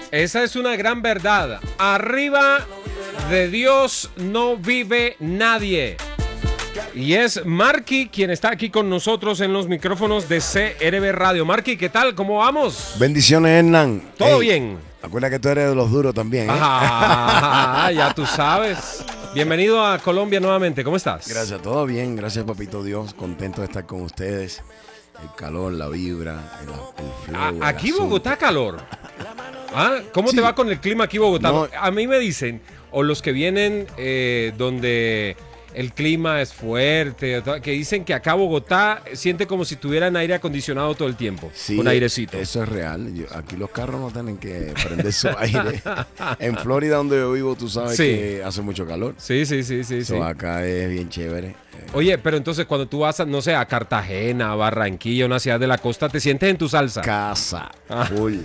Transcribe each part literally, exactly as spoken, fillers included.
Esa es una gran verdad. Arriba de Dios no vive nadie. Y es Marky quien está aquí con nosotros en los micrófonos de C R B Radio. Marky, ¿qué tal? ¿Cómo vamos? Bendiciones, Hernán. ¿Todo Hey, bien? Acuérdate que tú eres de los duros también, ¿eh? Ah, ya tú sabes. Bienvenido a Colombia nuevamente. ¿Cómo estás? Gracias, todo bien. Gracias, papito Dios. Contento de estar con ustedes. El calor, la vibra, el, el flow. A- el aquí asunto. Bogotá calor. ¿Ah? ¿Cómo Sí. te va con el clima aquí Bogotá? No. A mí me dicen, o los que vienen eh, donde el clima es fuerte, que dicen que acá Bogotá siente como si tuvieran aire acondicionado todo el tiempo, Sí, con airecito. eso es real. Yo- aquí los carros no tienen que prender su aire. En Florida, donde yo vivo, tú sabes Sí. que hace mucho calor. Sí, sí, sí, sí, So, sí. acá es bien chévere. Eh, Oye, pero entonces cuando tú vas, a, no sé, a Cartagena, a Barranquilla, una ciudad de la costa, ¿te sientes en tu salsa? Casa Ah. full.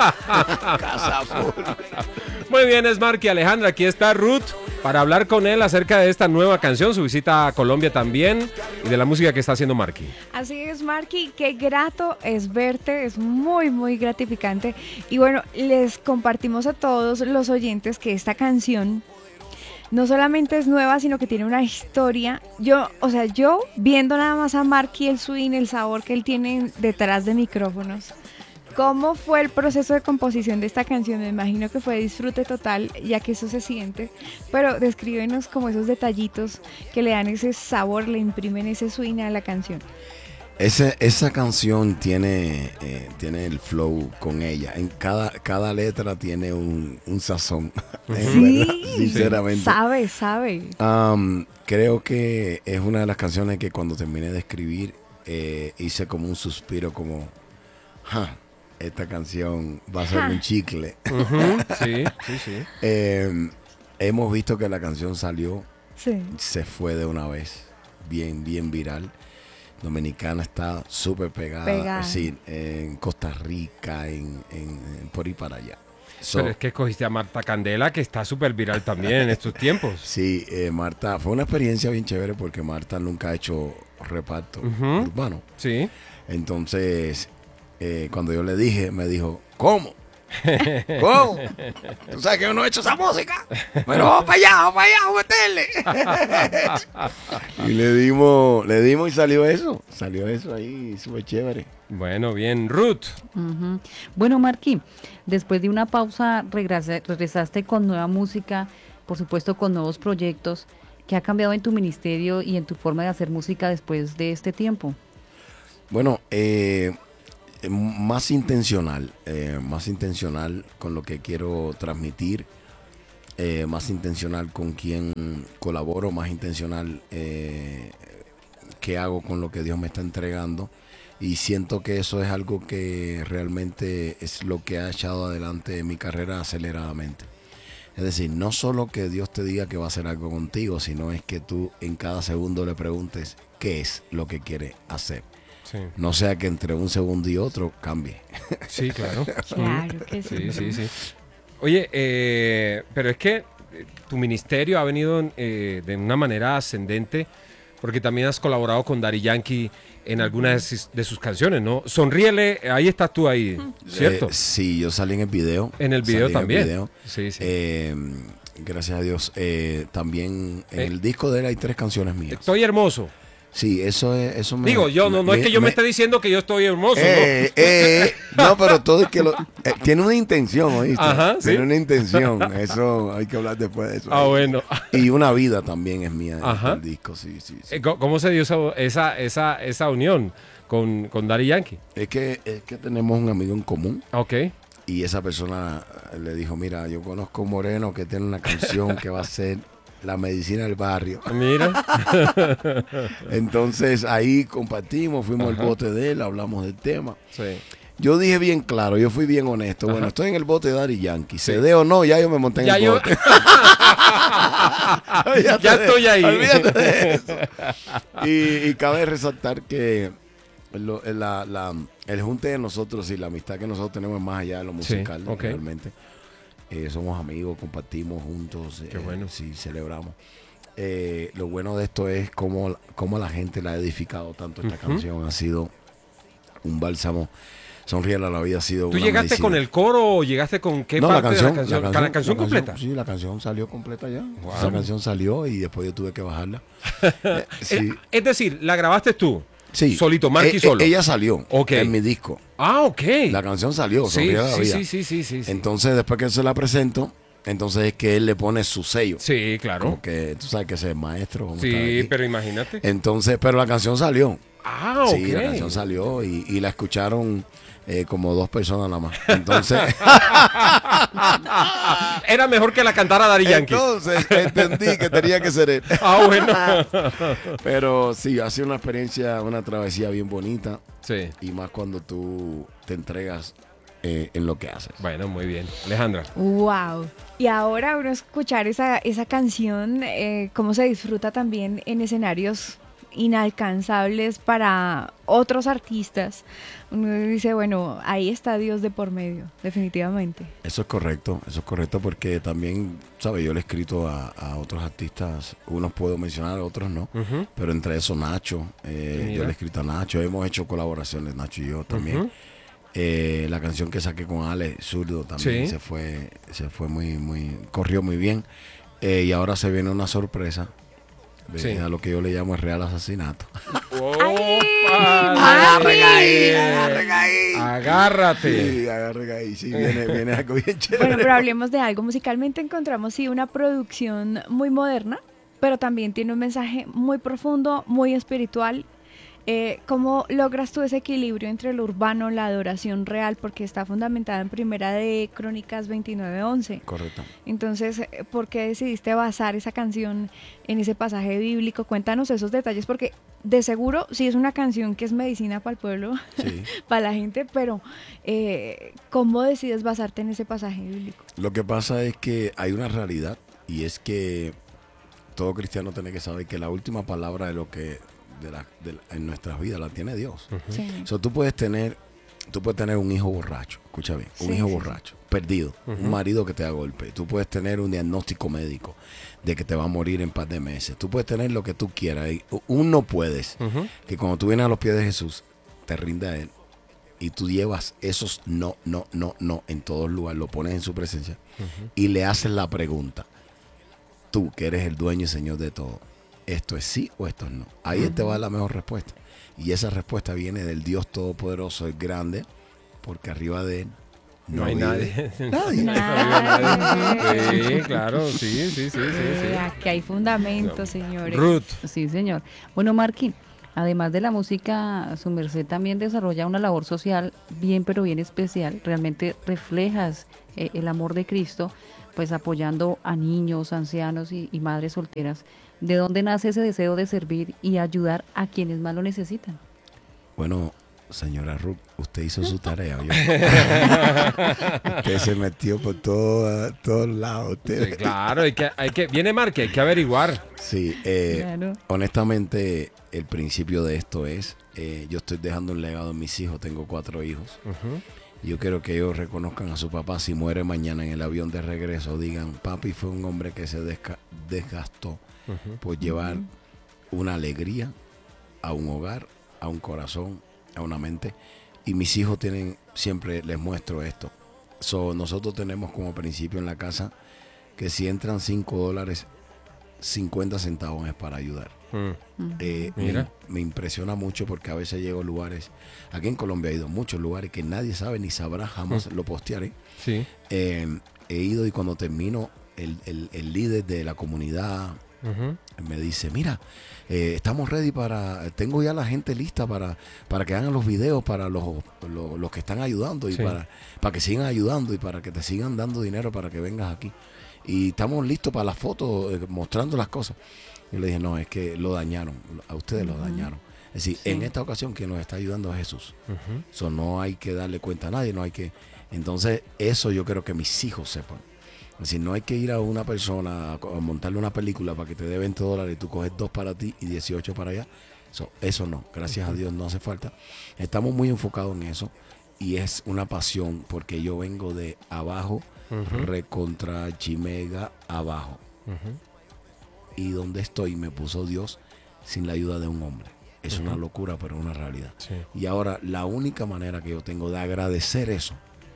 Casa full. Muy bien, es Marky Alejandra. Aquí está Ruth para hablar con él acerca de esta nueva canción, su visita a Colombia también y de la música que está haciendo Marky. Así es, Marky, qué grato es verte, es muy, muy gratificante. Y bueno, les compartimos a todos los oyentes que esta canción no solamente es nueva, sino que tiene una historia. Yo, o sea, yo viendo nada más a Marky, el swing, el sabor que él tiene detrás de micrófonos. ¿Cómo fue el proceso de composición de esta canción? Me imagino que fue disfrute total, ya que eso se siente. Pero descríbenos como esos detallitos que le dan ese sabor, le imprimen ese swing a la canción. Ese, esa canción tiene, eh, tiene el flow con ella. En cada, cada letra tiene un, un sazón. En Sí, verdad, sinceramente. sabe, sabe. Um, creo que es una de las canciones que cuando terminé de escribir eh, hice como un suspiro, como, "Ja, esta canción va a ser Ja. un chicle". Ujú, sí, sí, sí. Eh, hemos visto que la canción salió, Sí. se fue de una vez, bien, bien viral. Dominicana está súper pegada, Pegada. sí, en Costa Rica, en, en- en por ahí para allá. So, Pero es que cogiste a Marta Candela, que está súper viral también en estos tiempos. sí, eh, Marta, fue una experiencia bien chévere porque Marta nunca ha hecho reparto Ujú. urbano. Sí. Entonces, eh, cuando yo le dije, me dijo, ¿cómo? ¿Cómo? ¿Tú sabes que yo no he hecho esa música? Pero vamos para allá, vamos para allá, vamos a meterle. Y le dimos, le dimos y salió eso. Salió eso ahí, súper chévere. Bueno, bien. Ruth. Ujú. Bueno, Marky, después de una pausa regresa- regresaste con nueva música, por supuesto con nuevos proyectos. ¿Qué ha cambiado en tu ministerio y en tu forma de hacer música después de este tiempo? Bueno, eh, eh, más intencional, eh, más intencional con lo que quiero transmitir, eh, más intencional con quien colaboro, más intencional eh, qué hago con lo que Dios me está entregando. Y siento que eso es algo que realmente es lo que ha echado adelante mi carrera aceleradamente. Es decir, no solo que Dios te diga que va a hacer algo contigo, sino es que tú en cada segundo le preguntes qué es lo que quiere hacer. Sí, No sea que entre un segundo y otro cambie. sí, claro. Claro que sí. Sí, sí, sí. Oye, eh, pero es que eh, tu ministerio ha venido eh, de una manera ascendente porque también has colaborado con Daddy Yankee en algunas de sus, de sus canciones, ¿no? Sonríele, ahí estás tú ahí, ¿cierto? Eh, sí, yo salí en el video. En el video Salí también. video. Sí, sí. Eh, gracias a Dios. Eh, también en Eh. el disco de él hay tres canciones mías. Estoy hermoso. Sí, eso es, eso me. Digo, yo no, no es que yo me esté diciendo que yo estoy hermoso, Eh, eh, no, pero todo es que lo, eh, tiene una intención, ¿oíste? Ajá, sí. Tiene una intención. Eso hay que hablar después de eso. ¿no? Ah, bueno. Y una vida también es mía Ajá. el disco, sí, sí, sí. Eh, ¿Cómo cómo se dio esa, esa, esa, esa unión con, con Daddy Yankee? Es que, es que tenemos un amigo en común. Ok. Y esa persona le dijo, mira, yo conozco a un moreno que tiene una canción que va a ser la medicina del barrio. Mira. Entonces ahí compartimos, fuimos Ajá. al bote de él, hablamos del tema. Sí. Yo dije bien claro, yo fui bien honesto. Bueno, Ajá. estoy en el bote de Daddy Yankee. Se Sí. dé o no, ya yo me monté en Ya el yo- bote. Olvídate Ya de- estoy ahí. Olvídate de eso. Y, y cabe resaltar que lo- la- la- el junte de nosotros y la amistad que nosotros tenemos es más allá de lo Sí, musical, ok. realmente. Eh, somos amigos, compartimos juntos. Qué eh, bueno. Sí, celebramos. Eh, lo bueno de esto es cómo, cómo la gente la ha edificado tanto esta Ujú. canción. Ha sido un bálsamo Sonríe la vida ha sido ¿Tú una llegaste medicina. con el coro o llegaste con qué No, parte la canción, de la canción? la ¿Para canción, la canción la completa? Sí, la canción salió completa ya. Wow. Esa canción salió y después yo tuve que bajarla. Eh, sí, Eh, Es decir, la grabaste tú. sí. Solito, Marky Eh, eh, solo. Ella salió Ok. en mi disco. Ah, ok. La canción salió, sí, Sonríe la sí, vida. sí, sí, sí, sí, sí. Entonces, después que se la presento, entonces es que él le pone su sello. Sí, claro. Como que tú sabes que ese es maestro. como está Sí, aquí. pero imagínate. Entonces, pero la canción salió. Ah, ok. Sí, la canción salió y, y la escucharon eh, como dos personas nada más. Entonces, Era mejor que la cantara Daddy Yankee. entonces entendí que tenía que ser él. Ah, bueno. Pero sí, ha sido una experiencia, una travesía bien bonita Sí. y más cuando tú te entregas eh, en lo que haces. Bueno, muy bien. Alejandra. Wow. Y ahora uno escuchar esa, esa canción, eh, cómo se disfruta también en escenarios inalcanzables para otros artistas. Uno dice, bueno, ahí está Dios de por medio, definitivamente. Eso es correcto, eso es correcto porque también, ¿sabes? Yo le he escrito a, a otros artistas, unos puedo mencionar, otros no, Ujú. pero entre esos Nacho, eh, Mira. yo le he escrito a Nacho, hemos hecho colaboraciones, Nacho y yo también. Ujú. Eh, la canción que saqué con Ale Zurdo también Sí. se fue, se fue muy, muy, corrió muy bien. Eh, y ahora se viene una sorpresa de Sí. a lo que yo le llamo el real asesinato. ¡Ay, ¡Opa! Marky! Agarren ahí. Agárrate. Sí, agarren ahí, sí, viene, viene algo bien chévere. Bueno, pero hablemos de algo. Musicalmente encontramos sí una producción muy moderna, pero también tiene un mensaje muy profundo, muy espiritual. Eh, ¿Cómo logras tú ese equilibrio entre lo urbano, la adoración real? Porque está fundamentada en Primera de Crónicas veintinueve once. Correcto. Entonces, eh, ¿por qué decidiste basar esa canción en ese pasaje bíblico? Cuéntanos esos detalles, porque de seguro sí es una canción que es medicina para el pueblo, Sí. para la gente, pero eh, ¿cómo decides basarte en ese pasaje bíblico? Lo que pasa es que hay una realidad y es que todo cristiano tiene que saber que la última palabra de lo que de la, de la- en nuestras vidas la tiene Dios. Sí. O sea, tú puedes tener, tú puedes tener un hijo borracho, escucha bien, un Sí, hijo sí, borracho, perdido, un marido que te da golpe. Tú puedes tener un diagnóstico médico de que te va a morir en par de meses. Tú puedes tener lo que tú quieras. Y uno puedes Ujú. que cuando tú vienes a los pies de Jesús, te rinde a Él y tú llevas esos no, no, no, no en todos lugares, lo pones en su presencia y le haces la pregunta. Tú, que eres el dueño y señor de todo, ¿esto es sí o esto es no? Ahí te va la mejor respuesta. Y esa respuesta viene del Dios Todopoderoso, el grande, porque arriba de Él no, No hay vive nadie. nadie. Nadie. Sí, claro, sí, sí, sí, sí, sí. Aquí hay fundamento, señores. Ruth. Sí, señor. Bueno, Marky, además de la música, su merced también desarrolla una labor social bien, pero bien especial. Realmente reflejas eh, el amor de Cristo, pues apoyando a niños, ancianos y, y madres solteras. ¿De dónde nace ese deseo de servir y ayudar a quienes más lo necesitan? Bueno, señora Ruth, usted hizo su tarea. ¿Vio? Usted se metió por todo- todos lados. Usted. Sí, claro, hay que, hay que, viene Marque, hay que averiguar. Sí, eh, Claro. honestamente, el principio de esto es, eh, yo estoy dejando un legado en mis hijos, tengo cuatro hijos. Ujú. Yo quiero que ellos reconozcan a su papá si muere mañana en el avión de regreso. Digan, papi fue un hombre que se desca- desgastó por llevar una alegría a un hogar, a un corazón, a una mente. Y mis hijos tienen, siempre les muestro esto. So, nosotros tenemos como principio en la casa que si entran cinco dólares, cincuenta centavos es para ayudar. Mm. Eh, me, Mira. me impresiona mucho porque a veces llego a lugares, aquí en Colombia he ido a muchos lugares que nadie sabe ni sabrá, jamás lo postearé. Sí. Eh, he ido y cuando termino, el, el- el líder de la comunidad Ujú. me dice, mira, eh, estamos ready para, tengo ya la gente lista para, para que hagan los videos para los, los, los que están ayudando y Sí. para, para que sigan ayudando y para que te sigan dando dinero para que vengas aquí. Y estamos listos para las fotos, eh, mostrando las cosas. Yo le dije, no, es que lo dañaron, a ustedes lo dañaron. Es decir, Sí. en esta ocasión quien nos está ayudando es Jesús. Ujú. Eso no hay que darle cuenta a nadie, no hay que... Entonces, eso yo quiero que mis hijos sepan. Es decir, no hay que ir a una persona a, co- a montarle una película para que te dé veinte dólares y tú coges dos para ti y dieciocho para allá. Eso, eso no, gracias a Dios no hace falta. Estamos muy enfocados en eso y es una pasión porque yo vengo de abajo, Ujú. recontra chimega abajo. Ujú. Y donde estoy me puso Dios sin la ayuda de un hombre. Es Ujú. una locura, pero es una realidad. Sí. Y ahora la única manera que yo tengo de agradecer eso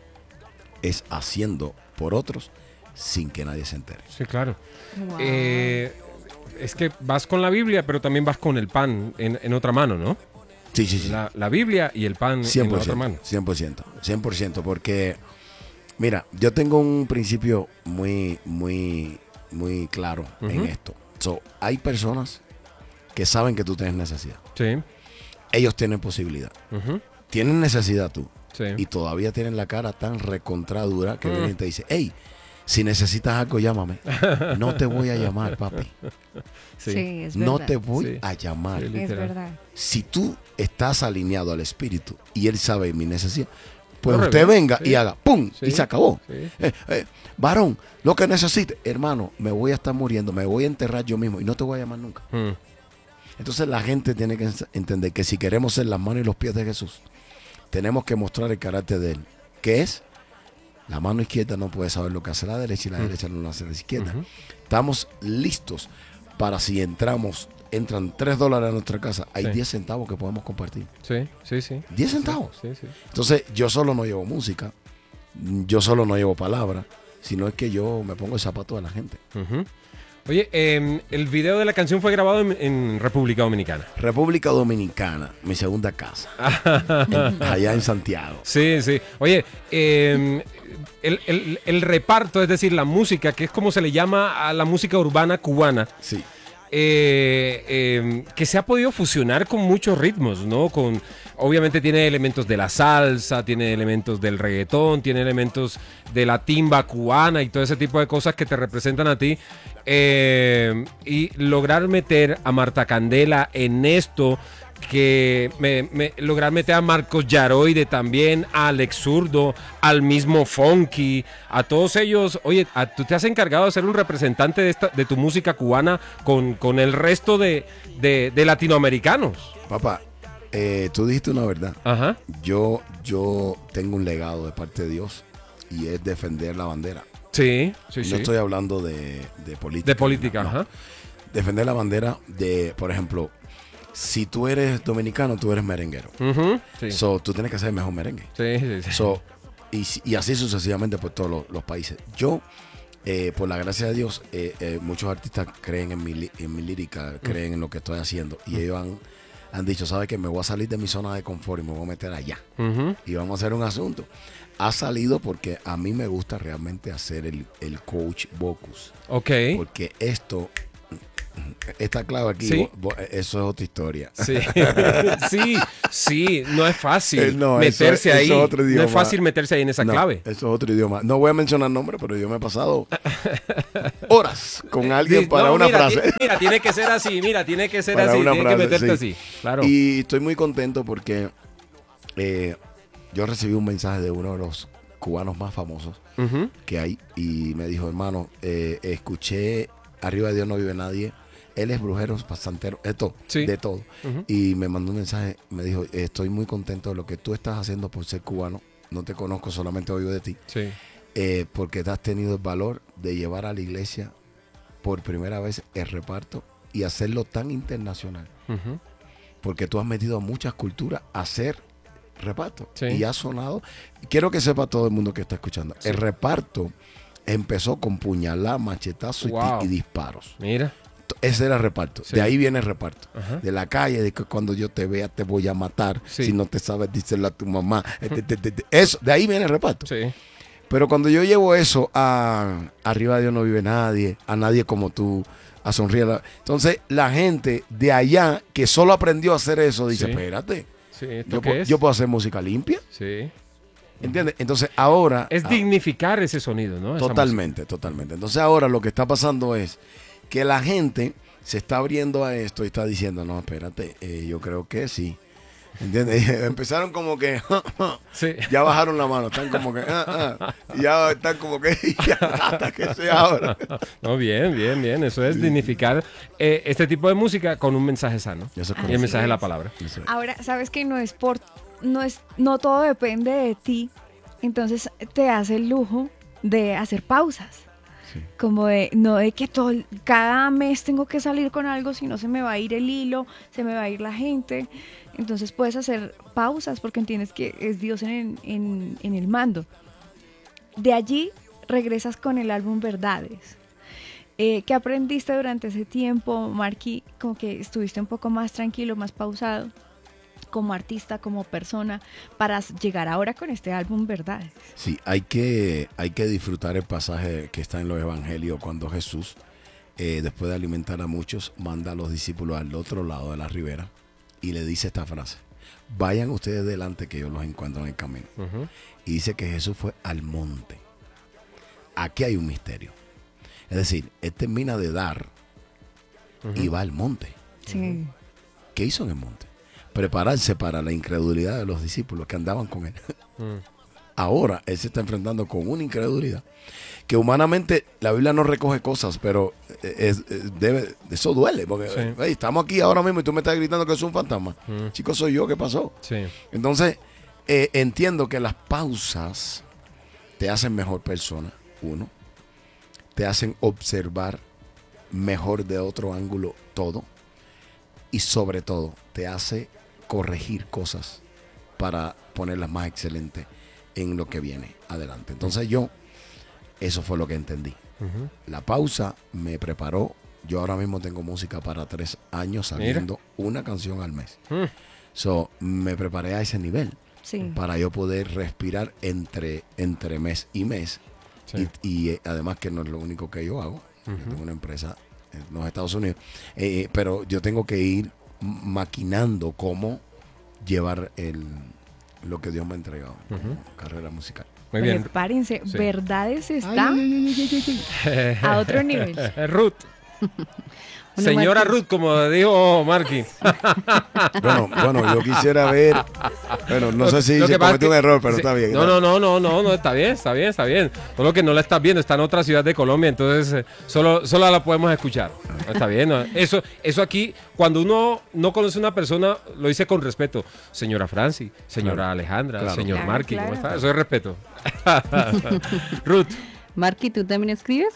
es haciendo por otros sin que nadie se entere. Sí, claro. Wow. Eh, es que vas con la Biblia, pero también vas con el pan en, en otra mano, ¿no? Sí, sí, sí. La, la Biblia y el pan cien en la por otra ciento, mano. cien por ciento, cien por ciento, porque, mira, yo tengo un principio muy, muy, muy claro Ujú. en esto. So, hay personas que saben que tú tienes necesidad. Sí. Ellos tienen posibilidad. Ujú. Tienen necesidad tú. Sí. Y todavía tienen la cara tan recontradura que Mm. viene y te dice, hey, si necesitas algo, llámame. No te voy a llamar, papi. Sí. Sí, es No verdad. te voy Sí. a llamar. Sí, Es literal. verdad. Si tú estás alineado al espíritu y él sabe mi necesidad, pues Corre, usted ¿ves? venga Sí. y haga ¡pum! Sí. Y se acabó. Sí. Eh, eh, varón, lo que necesite, hermano, me voy a estar muriendo, me voy a enterrar yo mismo y no te voy a llamar nunca. Mm. Entonces la gente tiene que entender que si queremos ser las manos y los pies de Jesús, tenemos que mostrar el carácter de él, que es la mano izquierda no puede saber lo que hace la derecha y la Mm. derecha no lo hace la izquierda. Ujú. Estamos listos para si entramos, entran tres dólares a nuestra casa, hay Sí. diez centavos que podemos compartir. Sí, sí, sí. diez centavos. Sí, sí. Entonces yo solo no llevo música, yo solo no llevo palabra, sino es que yo me pongo el zapato de la gente. Ujú. Oye, eh, el video de la canción fue grabado en, en República Dominicana. República Dominicana, mi segunda casa, en- allá en Santiago. Sí, sí. Oye, eh, el, el- el reparto, es decir, la música, que es como se le llama a la música urbana cubana, Sí. eh, eh, que se ha podido fusionar con muchos ritmos, ¿no? Con, obviamente tiene elementos de la salsa, tiene elementos del reggaetón, tiene elementos de la timba cubana y todo ese tipo de cosas que te representan a ti. Eh, y lograr meter a Marta Candela en esto, que me, me- lograr meter a Marcos Yaroide también, a Alex Zurdo, al mismo Funky, a todos ellos. Oye, a- tú te has encargado de ser un representante de, esta, de tu música cubana con, con el resto de, de- de latinoamericanos. Papá, eh, tú dijiste una verdad. Ajá. Yo, yo tengo un legado de parte de Dios y es defender la bandera. Sí, sí, No sí. estoy hablando de, de política. De política, no. ajá. Defender la bandera de, por ejemplo, si tú eres dominicano, tú eres merenguero. Ujú, sí. So, tú tienes que hacer el mejor merengue. Sí, sí, sí. So, y, si- y así sucesivamente por todos los, los países. Yo, eh, por la gracia de Dios, eh, eh, muchos artistas creen en mi, li- en mi lírica, creen en lo que estoy haciendo. Y ellos han, han dicho, ¿sabes qué? Me voy a salir de mi zona de confort y me voy a meter allá. Ujú. Y vamos a hacer un asunto. Ha salido porque a mí me gusta realmente hacer el, el coach vocus. Ok. Porque esto, esta clave aquí, Sí. bo- bo- eso es otra historia. Sí, sí, sí, no es fácil Eh, no, eso meterse es- ahí. eso es otro No es idioma. fácil meterse ahí en esa No, clave. eso es otro idioma. No voy a mencionar nombres, pero yo me he pasado horas con alguien Sí, para no, una mira, frase. ti- Mira, tiene que ser así, mira, tiene que ser Para así, una tiene frase, que meterte sí. así. Claro. Y estoy muy contento porque eh, yo recibí un mensaje de uno de los cubanos más famosos Ujú. que hay y me dijo, hermano, eh, escuché Arriba de Dios no vive nadie. Él es brujero, pasantero, esto, Sí. de todo. Ujú. Y me mandó un mensaje, me dijo, estoy muy contento de lo que tú estás haciendo por ser cubano. No te conozco, solamente oigo de ti. Sí. eh, porque te has tenido el valor de llevar a la iglesia por primera vez el reparto y hacerlo tan internacional. Ujú. Porque tú has metido a muchas culturas a hacer reparto. Sí. Y ha sonado. Quiero que sepa todo el mundo que está escuchando. Sí. El reparto empezó con puñalada, machetazo y ti- Wow. y, disparos. Mira. Ese era el reparto. Sí. De ahí viene el reparto. Ajá. De la calle, de que cuando yo te vea te voy a matar. Sí. Si no te sabes, díselo a tu mamá. Eh, te- te- te- te- Eso, de ahí viene el reparto. Sí. Pero cuando yo llevo eso a Arriba de Dios no vive nadie, a nadie como tú, a Sonríe. la- Entonces la gente de allá que solo aprendió a hacer eso dice, Sí. espérate, Sí, ¿esto yo, qué pu- es? yo puedo hacer música limpia. Sí. ¿Entiendes? Entonces ahora... Es ah, dignificar ese sonido, ¿no? Esa totalmente, totalmente. Entonces ahora lo que está pasando es que la gente se está abriendo a esto y está diciendo, no, espérate, eh, yo creo que sí. ¿Entiendes? Empezaron como que... música. Sí. ya bajaron la mano, están como que... ah, ah, y ya están como que... hasta que sea ahora. No, bien, bien, bien. Eso es dignificar eh, este tipo de música con un mensaje sano. Eso es Y el correcto. mensaje de la es. palabra. Eso es. Ahora, sabes que no es por, no es, no todo depende de ti, entonces te hace el lujo de hacer pausas. Sí. Como de, no de que todo, cada mes tengo que salir con algo, si no se me va a ir el hilo, se me va a ir la gente. Entonces puedes hacer pausas porque entiendes que es Dios en, en, en el mando. De allí regresas con el álbum Verdades. Eh, ¿Qué aprendiste durante ese tiempo, Marky? Como que estuviste un poco más tranquilo, más pausado, como artista, como persona, para llegar ahora con este álbum Verdades. Sí, hay que, hay que disfrutar el pasaje que está en los evangelios cuando Jesús, eh, después de alimentar a muchos, manda a los discípulos al otro lado de la ribera y le dice esta frase: vayan ustedes delante que yo los encuentro en el camino. Ujú. Y dice que Jesús fue al monte. Aquí hay un misterio. Es decir, él termina de dar y va al monte. Sí. ¿Qué hizo en el monte? Prepararse para la incredulidad de los discípulos que andaban con él. Mm. Ahora él se está enfrentando con una incredulidad que humanamente la Biblia no recoge cosas, pero es, es- debe, eso duele, porque Sí. hey, estamos aquí ahora mismo y tú me estás gritando que es un fantasma. Mm. Chico, soy yo, ¿qué pasó? Sí. Entonces, eh, entiendo que las pausas te hacen mejor persona, uno, te hacen observar mejor de otro ángulo todo, y sobre todo te hace corregir cosas para ponerlas más excelentes en lo que viene adelante. Entonces yo, eso fue lo que entendí. Ujú. La pausa me preparó. Yo ahora mismo tengo música para tres años saliendo una canción al mes. Mm. So, me preparé a ese nivel Sí. para yo poder respirar entre, entre mes y mes. Sí. Y, y, eh, además que no es lo único que yo hago. Yo tengo una empresa en los Estados Unidos. Eh, pero yo tengo que ir m- maquinando cómo llevar el, lo que Dios me ha entregado como carrera musical. Muy bien. Prepárense, Sí. Verdades está a otro nivel. Ruth. Bueno, Señora Martín. Ruth, como dijo Marky. Bueno, bueno, yo quisiera ver. Bueno, no sé si Lo se que pasa cometió es un que- error, pero sí, está bien. No, no, no, no, no, no, está bien, está bien, está bien. Solo que no la estás viendo, está en otra ciudad de Colombia, entonces eh, solo, solo la podemos escuchar. Está bien, ¿no? Eso, eso aquí, cuando uno no conoce a una persona, lo dice con respeto. Señora Franci, señora Claro. Alejandra, Claro. señor Claro, Marky, ¿cómo claro. está? Eso es respeto. Ruth, Marky, ¿tú también escribes?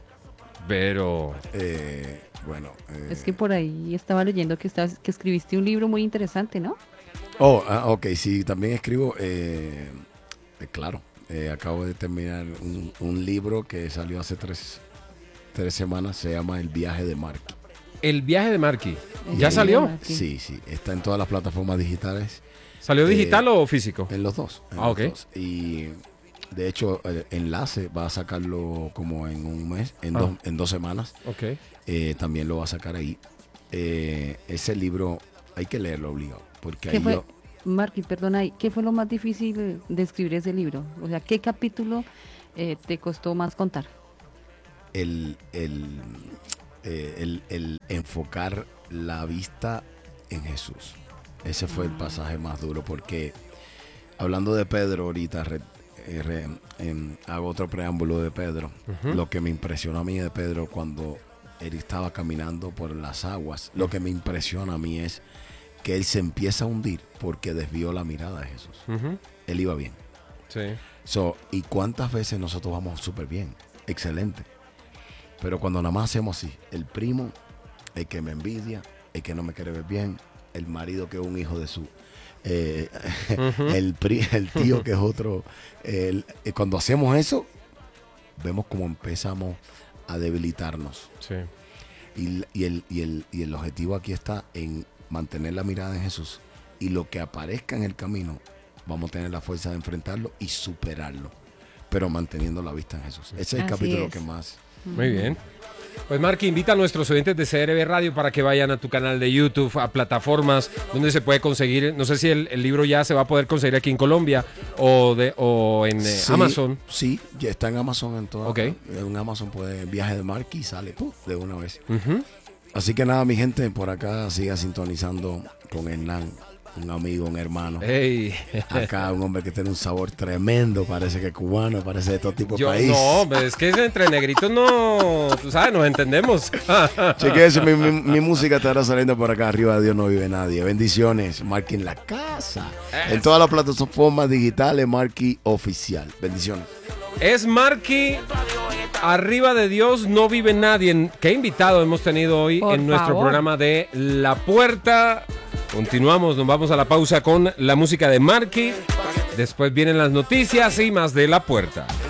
pero... Eh, bueno. eh, Es que por ahí estaba leyendo que, estabas, que escribiste un libro muy interesante, ¿no? Oh, ah, ok, sí, también escribo. eh, eh, claro, eh, acabo de terminar un, un libro que salió hace tres, tres semanas. Se llama El viaje de Marky. El viaje de Marky, El ¿ya viaje salió? de Marky. Sí, sí, está en todas las plataformas digitales. ¿Salió Eh, digital o físico? En los dos. en Ah, los ok. dos. Y de hecho, eh, Enlace va a sacarlo como en un mes, en, Ah. dos, en dos semanas. Ok. Eh, también lo va a sacar ahí. Eh, ese libro hay que leerlo obligado. Porque ¿Qué ahí fue, yo, Marky, perdona, ¿qué fue lo más difícil de escribir ese libro? O sea, ¿qué capítulo eh, te costó más contar? el, el, eh, el, el enfocar la vista en Jesús. Ese fue el pasaje más duro, porque hablando de Pedro ahorita, re- eh, re- em, hago otro preámbulo de Pedro. Ujú. Lo que me impresionó a mí de Pedro cuando él estaba caminando por las aguas, lo que me impresiona a mí es que él se empieza a hundir porque desvió la mirada de Jesús. Ujú. Él iba bien. Sí. So, ¿y cuántas veces nosotros vamos súper bien? Excelente. Pero cuando nada más hacemos así, el primo, el que me envidia, el que no me quiere ver bien, el marido que es un hijo de su, eh, el, pri- el tío que es otro, el- eh, cuando hacemos eso, vemos como empezamos a debilitarnos. Sí. Y, y el, y, el, y el objetivo aquí está en mantener la mirada en Jesús, y lo que aparezca en el camino, vamos a tener la fuerza de enfrentarlo y superarlo, pero manteniendo la vista en Jesús. Ese es el Así capítulo es. que más... Muy bien. Pues Marky, invita a nuestros oyentes de C R B Radio para que vayan a tu canal de YouTube, a plataformas donde se puede conseguir. No sé si el, el libro ya se va a poder conseguir aquí en Colombia o, de, o en eh, Sí, Amazon. Sí, ya está en Amazon en todo. Ok. En Amazon puede viaje de Marky y sale ¡puf! De una vez. Ujú. Así que nada, mi gente, por acá siga sintonizando con Hernán, un amigo, un hermano. Ey. Acá un hombre que tiene un sabor tremendo, parece que cubano, parece de todo tipo de Yo, país. no, pues es que entre negritos no, tú sabes, nos entendemos. Chequense, mi, mi, mi música estará saliendo por acá arriba de Dios no vive nadie. Bendiciones, Marky en la casa. En todas las plataformas digitales, Marky oficial. Bendiciones. Es Marky Dios está Arriba de Dios no vive nadie. ¿Qué invitado hemos tenido hoy Por en nuestro favor. programa de La Puerta? Continuamos, nos vamos a la pausa con la música de Marky. Después vienen las noticias y más de La Puerta.